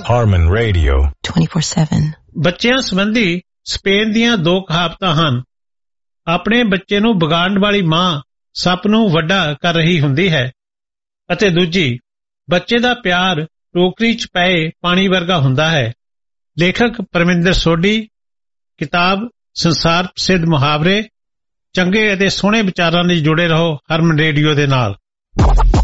Harman Radio 24/7 ਬੱਚਿਆਂ ਸੰਬੰਧੀ Spain ਦੀਆਂ 2 ਕਹਾਵਤਾਂ ਹਨ। ਆਪਣੇ ਬੱਚੇ ਨੂੰ ਵਿਗਾੜਨ ਵਾਲੀ ਮਾਂ ਸੱਪ ਨੂੰ ਵੱਡਾ ਕਰ ਰਹੀ ਹੁੰਦੀ ਹੈ ਅਤੇ ਦੂਜੀ ਬੱਚੇ ਦਾ ਪਿਆਰ ਟੋਕਰੀ 'ਚ ਪਏ ਪਾਣੀ ਵਰਗਾ ਹੁੰਦਾ ਹੈ। ਲੇਖਕ ਪਰਮਿੰਦਰ ਸੋਢੀ। ਕਿਤਾਬ ਸੰਸਾਰ ਪ੍ਰਸਿੱਧ ਮੁਹਾਵਰੇ। ਚੰਗੇ ਅਤੇ ਸੋਹਣੇ ਵਿਚਾਰਾਂ ਲਈ ਜੁੜੇ ਰਹੋ ਹਰਮਨ ਰੇਡੀਓ ਦੇ ਨਾਲ।